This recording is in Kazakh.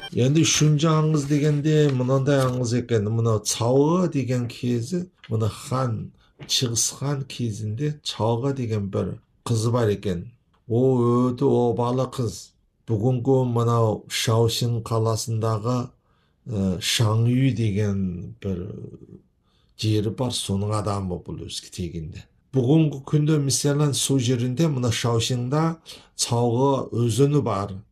енді шунжа аңыз дегенде мынандай аңыз екен. Мына Чауға деген кезі, мына хан, Шығыс хан кезінде Чауға деген бір қызы бар екен. О өте обалы қыз. Бүгінгі мынау Шаошин қаласындағы Шаңүй деген бір жері бар, соның адамы бұл өзі тегінде. Бүгінгі күнде мысалы сол жерінде мына Шаошинда Чауғы өзені бар.